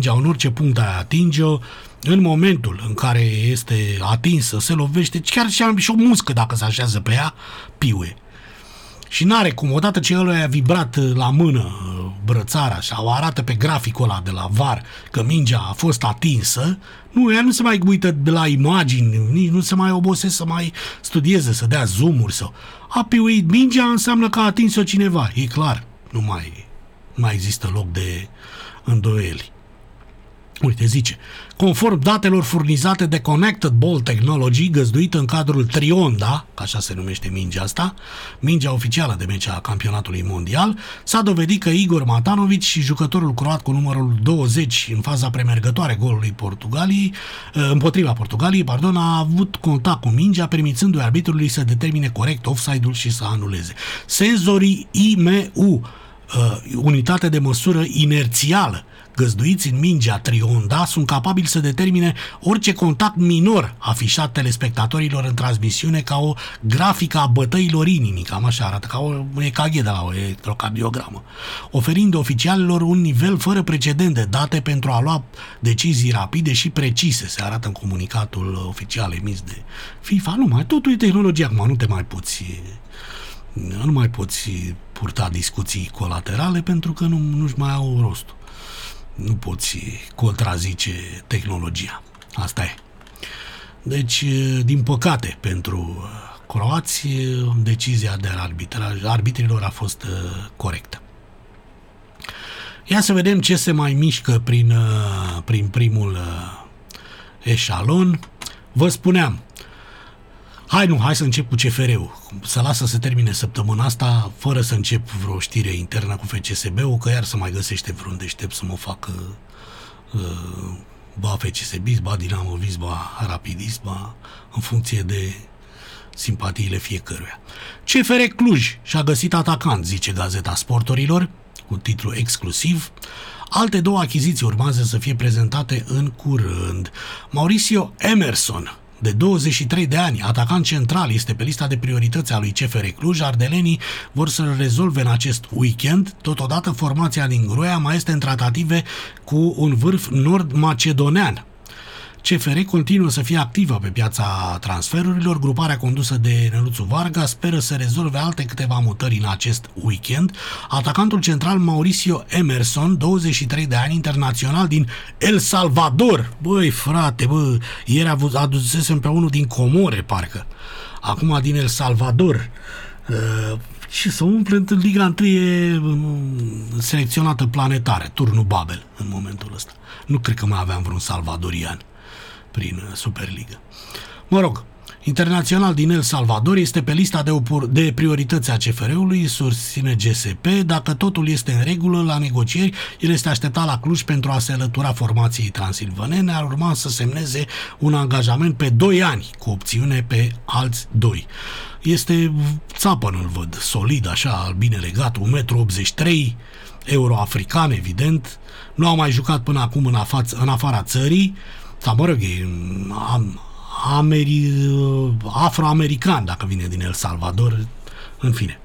mingea în orice punct atinge-o, în momentul în care este atinsă, se lovește, chiar și o muscă dacă se așează pe ea, piuie. Și n-are cum, odată ce ăla a vibrat la mână brățara sau arată pe graficul ăla de la VAR că mingea a fost atinsă, ea nu se mai uită de la imagini, nici nu se mai obosesc să mai studieze, să dea zoom-uri sau... A piuit mingea înseamnă că a atins-o cineva, e clar, nu mai există loc de îndoieli. Uite, zice, conform datelor furnizate de Connected Ball Technology, găzduită în cadrul Trionda, că așa se numește mingea asta, mingea oficială de meci a campionatului mondial, s-a dovedit că Igor Matanovic, jucătorul croat cu numărul 20 în faza premergătoare golului împotriva Portugaliei, a avut contact cu mingea, permițându-i arbitrului să determine corect offside-ul și să anuleze. Senzorii IMU, unitate de măsură inerțială, găzduiți în mingea Trionda, sunt capabili să determine orice contact minor afișat telespectatorilor în transmisiune ca o grafică a bătăilor inimii, cam așa arată, ca un EKG de la o electrocardiogramă, oferind oficialilor un nivel fără precedent de date pentru a lua decizii rapide și precise, se arată în comunicatul oficial emis de FIFA. Totul e tehnologia, acum nu mai poți purta discuții colaterale pentru că nu-și mai au rostul. Nu poți contrazice tehnologia. Asta e. Deci, din păcate, pentru croați, decizia de arbitrilor a fost corectă. Ia să vedem ce se mai mișcă prin primul eșalon. Vă spuneam, hai să încep cu CFR-ul. Să lasă să termine săptămâna asta fără să încep vreo știre internă cu FCSB-ul, că iar să mai găsește vreun deștept să mă facă ba FCSB, ba Dinamo Vis, ba Rapidist, ba în funcție de simpatiile fiecăruia. CFR Cluj și-a găsit atacant, zice Gazeta Sporturilor, cu titlu exclusiv. Alte două achiziții urmează să fie prezentate în curând. Mauricio Emerson, de 23 de ani, atacant central, este pe lista de priorități a lui CFR Cluj. Ardelenii vor să-l rezolve în acest weekend. Totodată, formația din Groia mai este în tratative cu un vârf nord-macedonean. CFR continuă să fie activă pe piața transferurilor. Gruparea condusă de Neluțu Varga speră să rezolve alte câteva mutări în acest weekend. Atacantul central Mauricio Emerson, 23 de ani, internațional din El Salvador. Băi, frate, ieri adusesem pe unul din Comore, parcă. Acum din El Salvador. Și să umple în Liga 1 e selecționată planetare, turnul Babel în momentul ăsta. Nu cred că mai aveam vreun salvadorian prin Superliga. Mă rog, internațional din El Salvador este pe lista de priorități a CFR-ului, susține GSP. Dacă totul este în regulă la negocieri, el este așteptat la Cluj pentru a se alătura formației transilvanene. Ar urma să semneze un angajament pe 2 ani, cu opțiune pe alți 2. Este țapăn, îl văd, solid, așa, bine legat, 1,83 m, euroafrican, evident. Nu a mai jucat până acum în afara țării, sau mă rog, e afroamerican, dacă vine din El Salvador, în fine.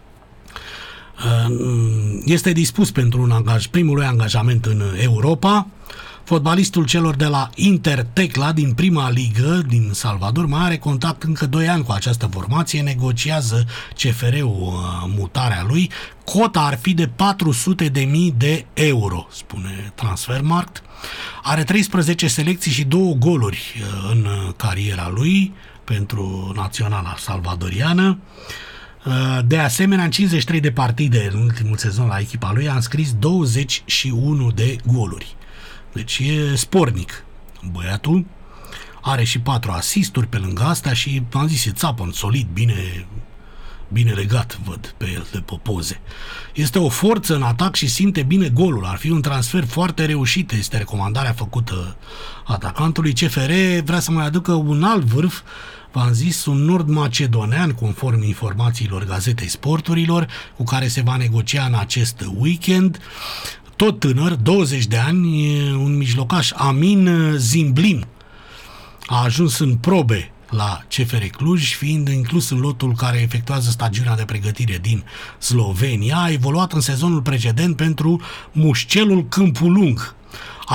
Este dispus pentru primul lui angajament în Europa. Fotbalistul celor de la Inter Tecla din prima ligă din Salvador mai are contact încă 2 ani cu această formație, negociază CFR-ul mutarea lui. Cota ar fi de 400.000 de euro, spune Transfermarkt. Are 13 selecții și 2 goluri în cariera lui pentru naționala salvadoriană. De asemenea, în 53 de partide în ultimul sezon la echipa lui a înscris 21 de goluri. Deci e spornic băiatul, are și 4 asisturi pe lângă astea și, am zis, e țapăn, solid, bine legat, văd pe el de pe poze. Este o forță în atac și simte bine golul. Ar fi un transfer foarte reușit, este recomandarea făcută atacantului. CFR vrea să mai aducă un alt vârf, v-am zis, un nord-macedonean, conform informațiilor Gazetei Sporturilor, cu care se va negocia în acest weekend. Tot tânăr, 20 de ani, un mijlocaș, Amin Zimblim, a ajuns în probe la CFR Cluj, fiind inclus în lotul care efectuează stagiunea de pregătire din Slovenia. A evoluat în sezonul precedent pentru Mușcelul Câmpul Lung.